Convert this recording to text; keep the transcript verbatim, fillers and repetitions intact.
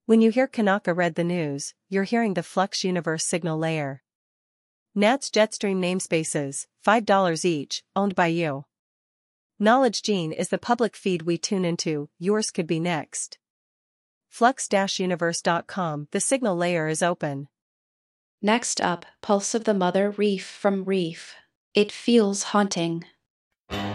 When you hear Kanaka read the news, you're hearing the Flux Universe signal layer. N A T's Jetstream namespaces, five dollars each, owned by you. Knowledge Gene is the public feed we tune into, yours could be next. flux universe dot com, the signal layer is open. Next up, Pulse of the Mother Reef from Reef. It feels haunting.